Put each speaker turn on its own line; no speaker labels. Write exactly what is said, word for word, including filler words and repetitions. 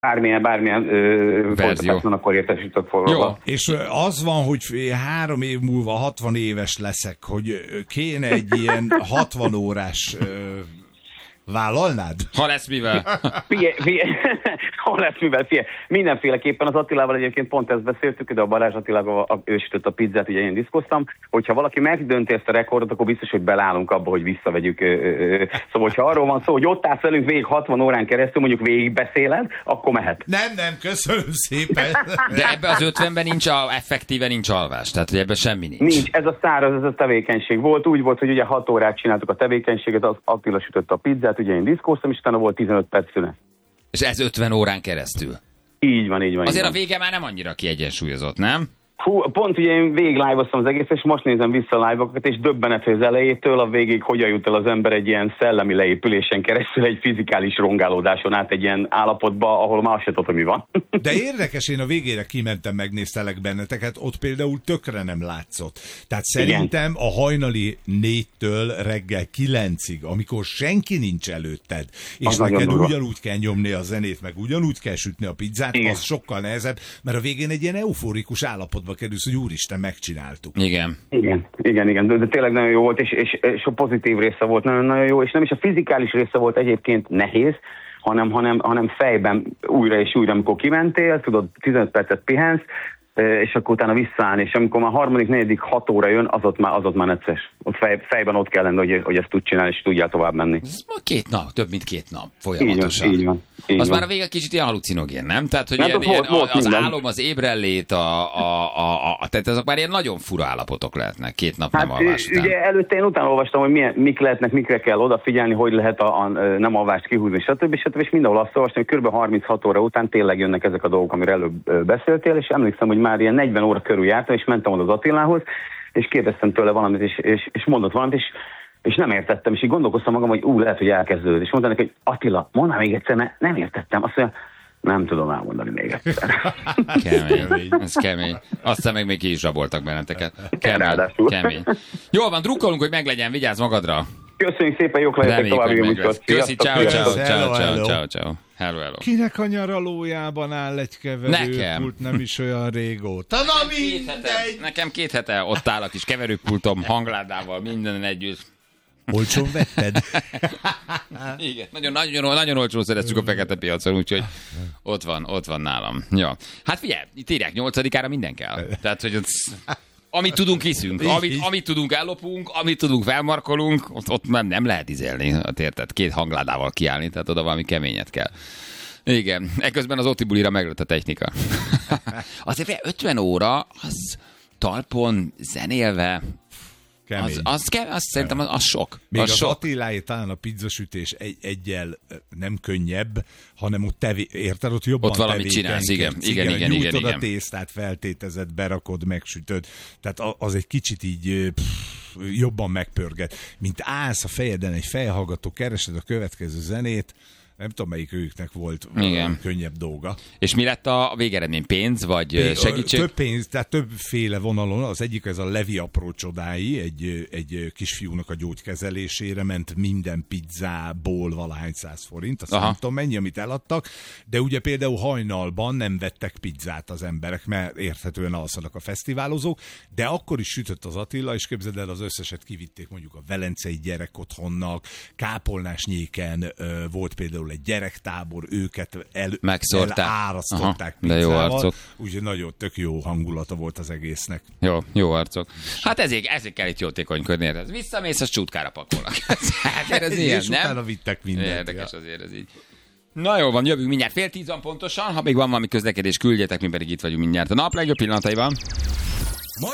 Bármilyen, bármilyen folytatásban akkor értesített forróba.
Jó, és az van, hogy három év múlva hatvan éves leszek, hogy kéne egy ilyen hatvan órás... Vállalnád?
Ha lesz mivel.
Fie, fie, ha lesz mivel, fie. Mindenféleképpen az Attilával egyébként pont ezt beszéltük, de a Balázs Attilával ő sütött a pizzát, ugye én diszkoztam, hogyha valaki megdönti ezt a rekordot, akkor biztos, hogy belállunk abba, hogy visszavegyük. Szóval, hogyha arról van szó, hogy ott állsz velünk végig hatvan órán keresztül, mondjuk végig beszéled, akkor mehet.
Nem, nem, köszönöm szépen.
De ebbe az ötvenben nincs, a, effektíven nincs alvás, tehát hogy ebben semmi nincs.
Nincs, ez a száraz, ez a tevékenység volt. Úgy volt, hogy ugye hat órát csináltuk a tevékenységet, az Attila sütött a pizzát, ugye én diszkóztam, és utána volt tizenöt perc szünet.
És ez ötven órán keresztül?
Így van, így van.
Azért
így
van. A vége már nem annyira kiegyensúlyozott, nem?
Hú, pont ugye én végig live-oztam az egész, és most nézem vissza a live-okat, és döbbenet, hogy az elejétől a végig hogyan jut el az ember egy ilyen szellemi leépülésen keresztül, egy fizikális rongálódáson át egy ilyen állapotba, ahol már azt se tudom, mi van.
De érdekes, én a végére kimentem, megnéztelek benneteket, ott például tökre nem látszott. Tehát szerintem a hajnali négytől reggel kilencig, amikor senki nincs előtted, és az neked ugyanúgy kell nyomni a zenét, meg ugyanúgy kell sütni a pizzát, igen. Az sokkal nehezebb, mert a végén egy ilyen euforikus állapotba kerülsz, hogy úristen, megcsináltuk.
Igen.
Igen, igen, igen, de, de tényleg nagyon jó volt, és, és, és a pozitív része volt nagyon-nagyon jó, és nem is a fizikális része volt egyébként nehéz, hanem, hanem, hanem fejben újra és újra, amikor kimentél, tudod, tizenöt percet pihensz, és akkor utána visszaállni, és amikor már harmadik, negyedik, hat óra jön, az ott már, az ott már necces. Ott fej, fejben ott kell lenni, hogy, hogy ezt tud csinálni, és tudjál tovább menni.
Ez két nap, több mint két nap folyamatosan.
Így van, így van. Így
az
van.
már a vége kicsit ilyen halucinogén, nem? Tehát, hogy
hát
ilyen,
volt,
ilyen,
volt
az
minden.
álom, az ébrenlét, a, a, a, a, tehát azok már ilyen nagyon fura állapotok lehetnek, két nap
hát
nem alvás után.
Ugye előtte én utána olvastam, hogy milyen, mik lehetnek, mikre kell odafigyelni, hogy lehet a, a nem alvást kihúzni, stb. stb. És mindenhol azt olvastam, hogy kb. harminchat óra után tényleg jönnek ezek a dolgok, amiről előbb beszéltél, és emlékszem, hogy már ilyen negyven óra körül jártam, és mentem oda az Attilához, és kérdeztem tőle valamit, és, és, és mondott valamit, és, és nem értettem, és így gondolkoztam magam, hogy ú, lehet, hogy elkezdődött. És mondta neki, hogy Attila, mondd még egyszer, mert nem értettem. Azt mondja, nem tudom elmondani még egyszer.
Kemény, ez kemény. Aztán meg még ki is raboltak benneteket. Kemény, kemény. Jól van, drukkolunk, hogy meglegyen, vigyázz magadra.
Köszönjük szépen, jók legyetek további jó műsort.
Köszi, ciao, ciao, ciao, ciao, ciao, ciao. Hello, hello.
Kinek a nyaralójában áll egy keverőpult, nem is olyan régóta. Na mindegy!
Nekem két hete ott áll a kis keverőpultom, hangládával, minden együtt.
Olcsón vetted?
Igen, nagyon, nagyon, nagyon olcsón szereztük a fekete piacon, úgyhogy ott van, ott van nálam. Ja. Hát figyelj, itt írják, nyolcadikára minden kell. Tehát, hogy ott, amit tudunk, viszünk. Amit, amit tudunk, ellopunk, amit tudunk, felmarkolunk, ott, ott nem, nem lehet izélni, érted? Két hangládával kiállni, tehát oda valami keményet kell. Igen, ekközben az Otti bulira meglett a technika. Azért ötven óra, az talpon, zenélve, az, az, kell, az szerintem az, az sok.
Még
az,
az
sok.
Attiláé talán a pizzasütés egy, egyel nem könnyebb, hanem ott tevé, érted, ott jobban
ott valamit csinálsz, igen, igen, igen, igen,
nyújtod
igen.
a tésztát, feltétezed, berakod, megsütöd. Tehát az egy kicsit így pff, jobban megpörget. Mint állsz a fejeden egy fejhallgató, keresed a következő zenét, nem tudom, melyik őknek volt könnyebb dolga.
És mi lett a végeredmény? Pénz, vagy segítség?
Több pénz, tehát többféle vonalon. Az egyik ez a Levi apró csodái, egy, egy kisfiúnak a gyógykezelésére ment minden pizzából valahány száz forint, azt nem tudom mennyi, amit eladtak, de ugye például hajnalban nem vettek pizzát az emberek, mert érthetően alszanak a fesztiválozók, de akkor is sütött az Attila, és képzeld el, az összeset kivitték mondjuk a velencei gyerek otthonnak, Kápolnásnyéken volt például egy gyerektábor, őket el, elárasztották pizzával. Úgyhogy nagyon tök jó hangulata volt az egésznek.
Jó, jó arcok. Hát ezért, ezért kell itt jótékonykodni. Visszamész, az csutkára pakolnak. Hát ez ilyen,
és
nem?
utána vittek mindent.
Érdekes azért ez így. Na jó van, jövünk mindjárt fél tízan pontosan, ha még van valami közlekedés, küldjetek, mi pedig itt vagyunk mindjárt a nap legjobb pillanataiban.